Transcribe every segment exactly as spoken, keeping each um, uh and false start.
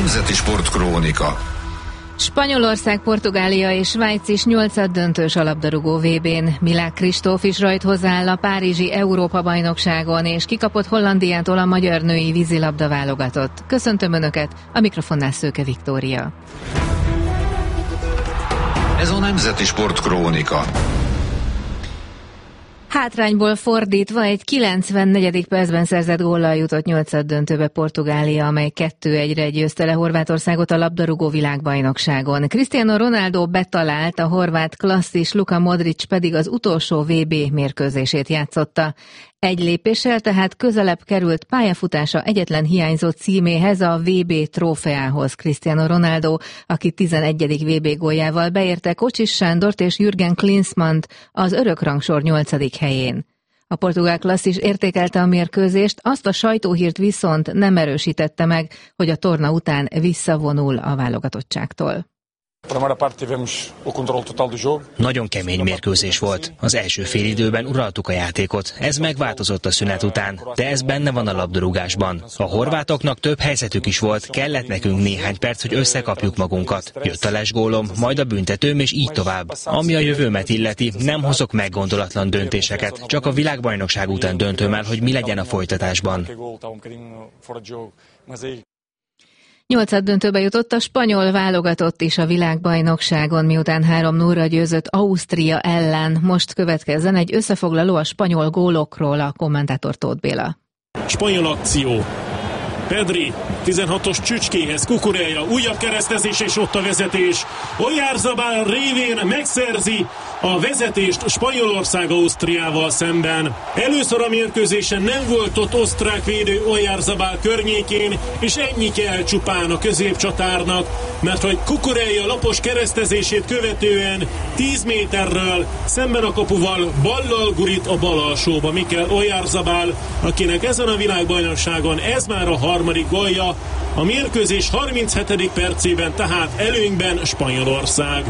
Nemzeti Sportkrónika. Spanyolország, Portugália és Svájc is nyolcaddöntős a labdarúgó vé bén. Milák Kristóf is rajt hozzááll a párizsi Európa-bajnokságon, és kikapott Hollandiától a magyar női vízilabda válogatott. Köszöntöm Önöket, a mikrofonnál Szőke Viktória. Ez a Nemzeti Sportkrónika. Hátrányból fordítva egy kilencvennegyedik percben szerzett góllal jutott nyolcaddöntőbe Portugália, amely kettő egyre győzte le Horvátországot a labdarúgó világbajnokságon. Cristiano Ronaldo betalált, a horvát klasszis Luka Modric pedig az utolsó vé bé mérkőzését játszotta. Egy lépéssel tehát közelebb került pályafutása egyetlen hiányzó címéhez, a vé bé trófeához Cristiano Ronaldo, aki tizenegyedik vé bé góljával beérte Kocsis Sándort és Jürgen Klinsmannt az örökrangsor nyolcadik helyén. A portugál klasszis értékelte a mérkőzést, azt a sajtóhírt viszont nem erősítette meg, hogy a torna után visszavonul a válogatottságtól. Nagyon kemény mérkőzés volt. Az első félidőben uraltuk a játékot. Ez megváltozott a szünet után, de ez benne van a labdarúgásban. A horvátoknak több helyzetük is volt, kellett nekünk néhány perc, hogy összekapjuk magunkat. Jött a lesgólom, majd a büntetőm, és így tovább. Ami a jövőmet illeti, nem hozok meggondolatlan döntéseket, csak a világbajnokság után döntöm el, hogy mi legyen a folytatásban. Nyolcaddöntőbe jutott a spanyol válogatott is a világbajnokságon, miután három nullra győzött Ausztria ellen. Most következzen egy összefoglaló a spanyol gólokról, a kommentátor Tóth Béla. Spanyol akció. Pedri tizenhatos csücskéhez, Cucurella, újabb keresztezés, és ott a vezetés. Oyarzabal révén megszerzi a vezetést Spanyolország Ausztriával szemben. Először a mérkőzésen nem volt ott osztrák védő Oyarzabal környékén, és ennyi kell csupán a középcsatárnak, mert hogy Cucurella lapos keresztezését követően tíz méterről szemben a kapuval ballal gurít a bal alsóba Mikel Oyarzabal, akinek ezen a világbajnokságon ez már a harmadik gólja, a mérkőzés harminchetedik percében tehát előnyben Spanyolország.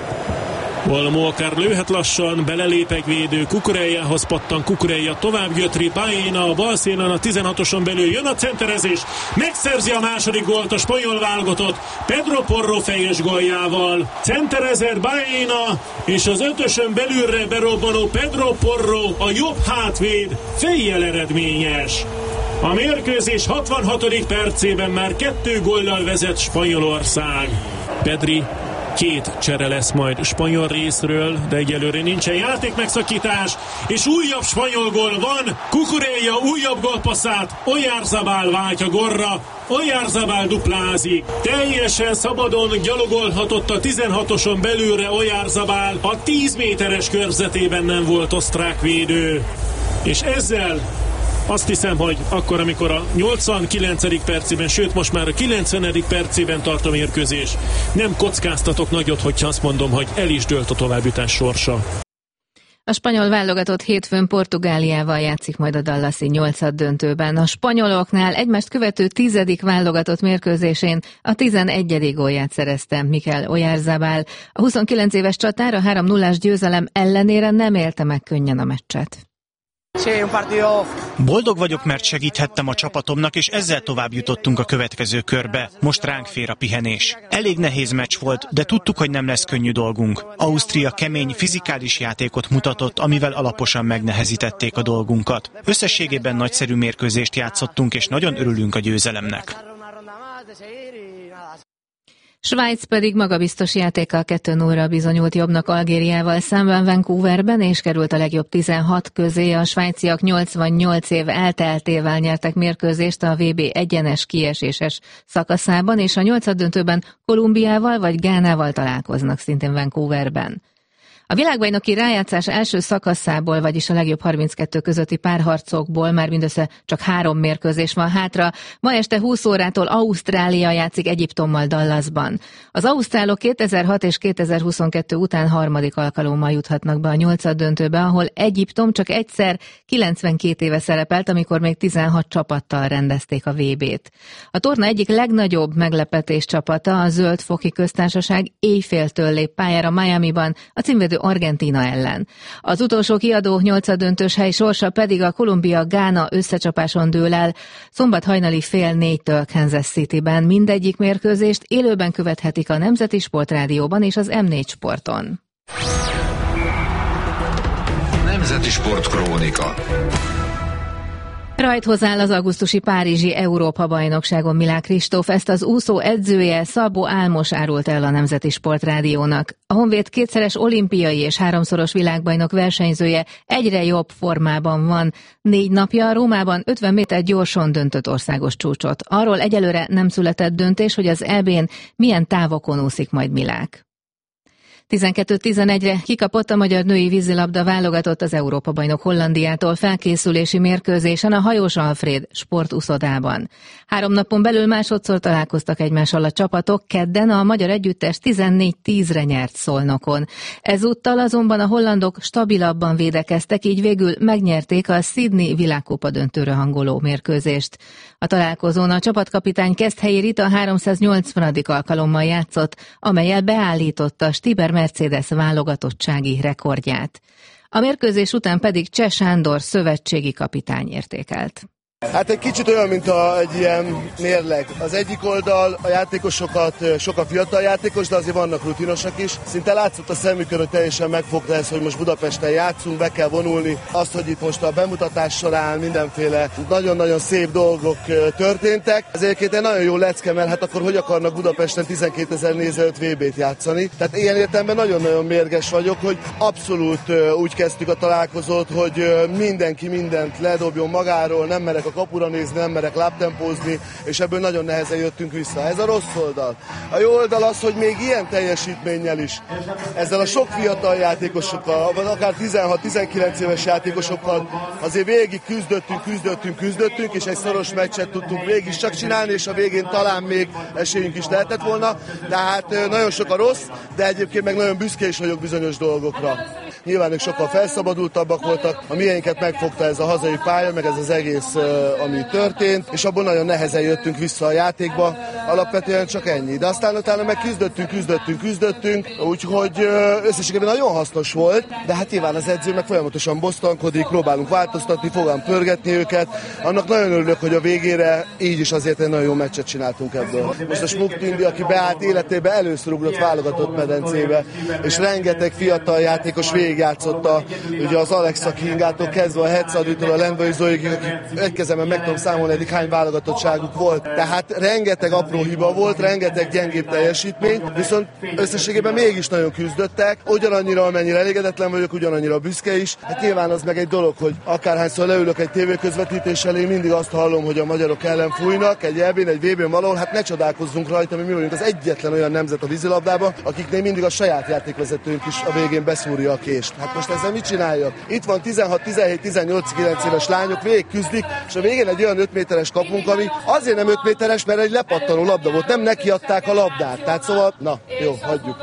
Olmo akár lőhet lassan, belelépek védő, Cucurellához pattan, Cucurella tovább götri, Baena a bal szélen a tizenhatoson belül, jön a centerezés, megszerzi a második gólt a spanyol válogatott Pedro Porro fejes góljával. Centerezett Baena, és az ötösön belülre berobbanó Pedro Porro, a jobb hátvéd, fejjel eredményes. A mérkőzés hatvanhatodik percében már kettő góllal vezet Spanyolország. Pedri két csere lesz majd spanyol részről, de egyelőre nincsen játékmegszakítás, és újabb spanyol gól van. Cucurella újabb gólpasszát Oyarzabal váltja gólra, Oyarzabal duplázik. Teljesen szabadon gyalogolhatott a tizenhatoson belülre Oyarzabal, a tíz méteres körzetében nem volt osztrák védő. És ezzel azt hiszem, hogy akkor, amikor a nyolcvankilencedik percében, sőt most már a kilencvenedik percében tart a mérkőzés, nem kockáztatok nagyot, hogyha azt mondom, hogy el is dőlt a továbbjutás sorsa. A spanyol válogatott hétfőn Portugáliával játszik majd a dallasi nyolcaddöntőben. A spanyoloknál egymást követő tizedik válogatott mérkőzésén a tizenegyedik gólját szerezte Mikel Oyarzabal. A huszonkilenc éves csatár a három nullás győzelem ellenére nem élte meg könnyen a meccset. Boldog vagyok, mert segíthettem a csapatomnak, és ezzel tovább jutottunk a következő körbe. Most ránk fér a pihenés. Elég nehéz meccs volt, de tudtuk, hogy nem lesz könnyű dolgunk. Ausztria kemény, fizikális játékot mutatott, amivel alaposan megnehezítették a dolgunkat. Összességében nagyszerű mérkőzést játszottunk, és nagyon örülünk a győzelemnek. Svájc pedig magabiztos játékkal kettő nullra bizonyult jobbnak Algériával szemben Vancouverben, és került a legjobb tizenhat közé. A svájciak nyolcvannyolc év elteltével nyertek mérkőzést a vé bé egyenes kieséses szakaszában, és a nyolcaddöntőben Kolumbiával vagy Gánával találkoznak szintén Vancouverben. A világbajnoki rájátszás első szakaszából, vagyis a legjobb harminckettő közötti párharcokból már mindössze csak három mérkőzés van hátra. Ma este húsz órától Ausztrália játszik Egyiptommal Dallasban. Az ausztrálok kétezer-hat és kétezer-huszonkettő után harmadik alkalommal juthatnak be a nyolcaddöntőbe, ahol Egyiptom csak egyszer kilencvenkét éve szerepelt, amikor még tizenhat csapattal rendezték a vé bét. A torna egyik legnagyobb meglepetés csapata, a Zöld-foki köztársaság éjféltől lép pályára Miamiban, a címvédő következő Argentína ellen. Az utolsó kiadó nyolcaddöntős hely sorsa pedig a Kolumbia-Gána összecsapáson dől el. Szombat hajnali fél négytől Kansas Cityben. Mindegyik mérkőzést élőben követhetik a Nemzeti Sportrádióban és az em négy Sporton. Nemzeti Sport Krónika. Rajthoz áll az augusztusi párizsi Európa-bajnokságon Milák Kristóf, ezt az úszó edzője Szabó Álmos árult el a Nemzeti Sportrádiónak. A Honvéd kétszeres olimpiai és háromszoros világbajnok versenyzője egyre jobb formában van. Négy napja Rómában ötven méter gyorsan döntött országos csúcsot. Arról egyelőre nem született döntés, hogy az é bén milyen távokon úszik majd Milák. tizenkettő tizenegyre kikapott a magyar női vízilabda válogatott az Európa-bajnok Hollandiától felkészülési mérkőzésen a Hajós Alfréd sportuszodában. Három napon belül másodszor találkoztak egymással a csapatok, kedden a magyar együttes tizennégy tízre nyert Szolnokon. Ezúttal azonban a hollandok stabilabban védekeztek, így végül megnyerték a Sydney világkupa döntőre hangoló mérkőzést. A találkozón a csapatkapitány Keszthelyi Rita háromszáznyolcvanadik alkalommal játszott, amellyel beállította Stiber Mercedes válogatottsági rekordját. A mérkőzés után pedig Cseh Sándor szövetségi kapitány értékelt. Hát egy kicsit olyan, mint a, egy ilyen mérleg. Az egyik oldal a játékosokat, sok a fiatal játékos, de azért vannak rutinosak is. Szinte látszott a szemükön, hogy teljesen megfogta ezt, hogy most Budapesten játszunk, be kell vonulni. Azt, hogy itt most a bemutatás során mindenféle nagyon-nagyon szép dolgok történtek. Ez egyébként egy nagyon jó lecke, mert hát akkor hogy akarnak Budapesten tizenkétezer néző előtt vé bét játszani. Tehát ilyen értelemben nagyon-nagyon mérges vagyok, hogy abszolút úgy kezdtük a találkozót, hogy mindenki mindent ledobjon magáról, nem merek a kapura nézni, nem merek lábtempózni, és ebből nagyon nehezen jöttünk vissza. Ez a rossz oldal. A jó oldal az, hogy még ilyen teljesítménnyel is, ezzel a sok fiatal játékosokkal, vagy akár tizenhat-tizenkilenc éves játékosokkal azért végig küzdöttünk, küzdöttünk, küzdöttünk, és egy szoros meccset tudtunk végig csak csinálni, és a végén talán még esélyünk is lehetett volna. Tehát nagyon sok a rossz, de egyébként meg nagyon büszke is vagyok bizonyos dolgokra. Nyilván ők sokkal felszabadultabbak voltak, a miénket megfogta ez a hazai pálya, meg ez az egész, ami történt, és abból nagyon nehezen jöttünk vissza a játékba, alapvetően csak ennyi. De aztán utána meg küzdöttünk, küzdöttünk, küzdöttünk, úgyhogy összességében nagyon hasznos volt, de hát nyilván az edző meg folyamatosan bosszankodik, próbálunk változtatni, fogám pörgetni őket. Annak nagyon örülök, hogy a végére így is azért egy nagyon jó meccset csináltunk ebből. Most a Smuk Tündi, aki beállt életébe, először ugrott válogatott medencébe, és rengeteg fiatal játékos végigjátszotta, ugye az Alexa Kingától kezdve a Hetszaditól, a Lendvai Zoig, egy kezemben meg tudom számolni, eddig hány válogatottságuk volt. Tehát rengeteg apró hiba volt, rengeteg gyengébb teljesítmény, viszont összességében mégis nagyon küzdöttek. Ugyanannyira, amennyire elégedetlen vagyok, ugyanannyira büszke is. Hát nyilván az meg egy dolog, hogy akárhányszor leülök egy tévéközvetítés elé, mindig azt hallom, hogy a magyarok ellen fújnak, egy é bén, egy vé bén valahol, hát ne csodálkozzunk rajta, mert mi vagyunk az egyetlen olyan nemzet a vízilabdában, akiknél mindig a saját játékvezetőnk is a végén beszúrja a kést. Hát most ezzel mit csináljak? Itt van tizenhat, tizenhét, tizennyolc, kilenc éves lányok, végig küzdik, és a végén egy olyan öt méteres kapunk, ami azért nem öt méteres, mert egy lepattanó labda volt, nem nekiadták a labdát. Tehát szóval, na, jó, hagyjuk.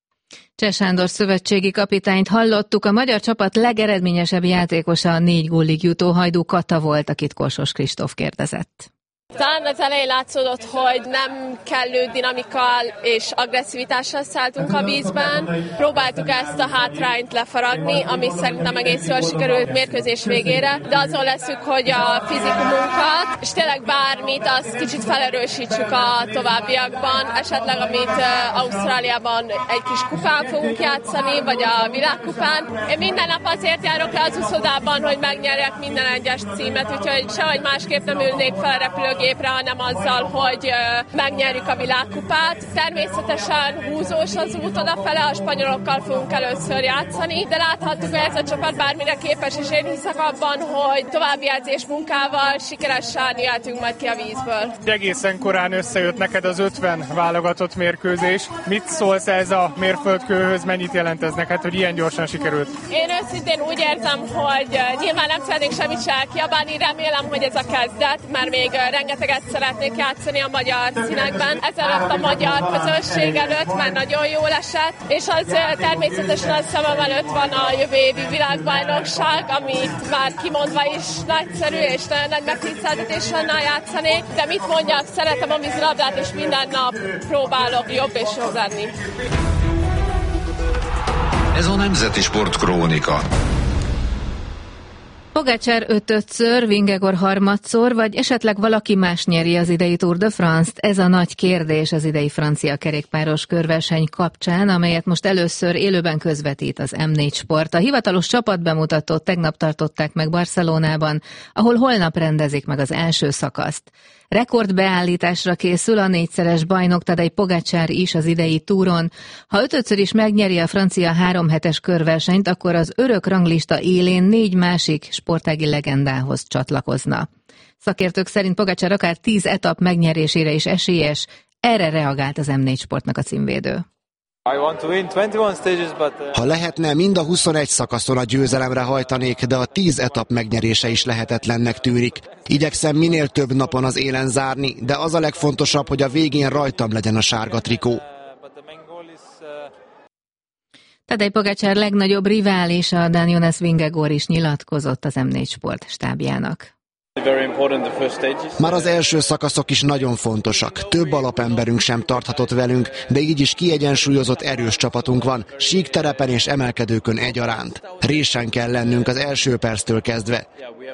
Cseh Sándor szövetségi kapitányt hallottuk, a magyar csapat legeredményesebb játékosa a négy gólig jutó Hajdú Kata volt, akit Korsos Kristóf kérdezett. Talán az elején látszódott, hogy nem kellő dinamikkal és agresszivitással szálltunk a vízben. Próbáltuk ezt a hátrányt lefaragni, ami szerintem egész jól sikerült mérkőzés végére, de azon leszünk, hogy a fizikumunkat, és tényleg bármit, azt kicsit felerősítsük a továbbiakban, esetleg amit Ausztráliában egy kis kupán fogunk játszani, vagy a világkupán. Én minden nap azért járok le az úszodában, hogy megnyerjek minden egyes címet, úgyhogy sehogy másképp nem ülnék fel a repülőgépre, hanem azzal, hogy uh, megnyerjük a világkupát. Természetesen húzós az út odafele, a spanyolokkal fogunk először játszani, de láthattuk, hogy ez a csapat bármire képes, és én hiszek abban, hogy további edzés munkával sikeresen jöhetünk majd ki a vízből. Egészen korán összejött neked az ötven válogatott mérkőzés. Mit szólsz ez a mérföldkőhöz, mennyit jelent ez neked, hogy ilyen gyorsan sikerült? Én őszintén úgy érzem, hogy nyilván nem szeretnék semmit se kiabálni, remélem, hogy ez a kezdet, mert még rengeteget szeretnék játszani a magyar színekben. Ezelőtt a magyar közösség előtt már nagyon jól esett, és az természetesen a szemem előtt van a jövő évi világbajnokság, amit már kimondva is nagyszerű, és nagyon nagy megtiszteltetésennel játszanék, de mit mondjak, szeretem a vízilabdát, és minden nap próbálok jobb és jobb lenni. Ez a Nemzeti Sportkrónika. Pogačar öt-ötször, Vingegaard harmadszor, vagy esetleg valaki más nyeri az idei Tour de France-t? Ez a nagy kérdés az idei francia kerékpáros körverseny kapcsán, amelyet most először élőben közvetít az em négy Sport. A hivatalos csapatbemutatót tegnap tartották meg Barcelonában, ahol holnap rendezik meg az első szakaszt. Rekordbeállításra készül a négyszeres bajnok Tadej Pogačar is az idei túron. Ha ötötször is megnyeri a francia háromhetes körversenyt, akkor az örök ranglista élén négy másik sportági legendához csatlakozna. Szakértők szerint Pogačar akár tíz etap megnyerésére is esélyes, erre reagált az em négy Sportnak a címvédő. Ha lehetne, mind a huszonegy szakaszon a győzelemre hajtanék, de a tíz etap megnyerése is lehetetlennek tűnik. Igyekszem minél több napon az élen zárni, de az a legfontosabb, hogy a végén rajtam legyen a sárga trikó. Tadej Pogačar legnagyobb riválisa, Dan Jonas Vingegaard is nyilatkozott az em négy Sport stábjának. Már az első szakaszok is nagyon fontosak. Több alapemberünk sem tarthatott velünk, de így is kiegyensúlyozott erős csapatunk van, síkterepen és emelkedőkön egyaránt. Résen kell lennünk az első perctől kezdve.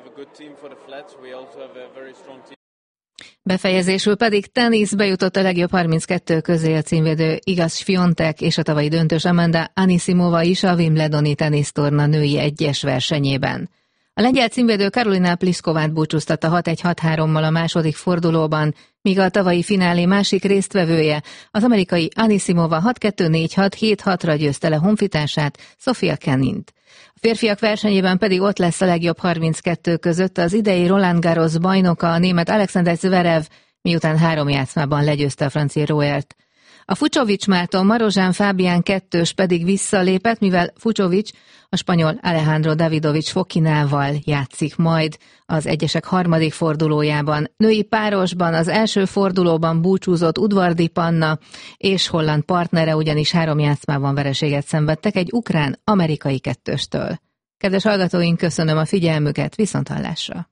Befejezésül pedig teniszbe jutott a legjobb harminckettő közé a címvédő Iga Świątek és a tavalyi döntős Amanda Anisimova is a Wimbledoni tenisztorna női egyes versenyében. A lengyel címvédő Karolina Pliszkovát búcsúztatta hat egy hat hárommal a második fordulóban, míg a tavalyi finálé másik résztvevője, az amerikai Anisimova hat kettő négy hat hét hatra győzte le honfitársát, Sofia Kenint. A férfiak versenyében pedig ott lesz a legjobb harminckettő között az idei Roland Garros bajnoka, a német Alexander Zverev, miután három játszmában legyőzte a francia Rouert. A Fucsovics Márton Marozsán Fábián kettős pedig visszalépett, mivel Fucsovics a spanyol Alejandro Davidovich Fokinával játszik majd az egyesek harmadik fordulójában. Női párosban az első fordulóban búcsúzott Udvardi Panna és holland partnere ugyanis három játszmában vereséget szenvedtek egy ukrán-amerikai kettőstől. Kedves hallgatóink, köszönöm a figyelmüket, viszonthallásra!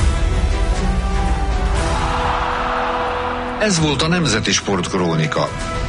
Ez volt a Nemzeti Sportkrónika.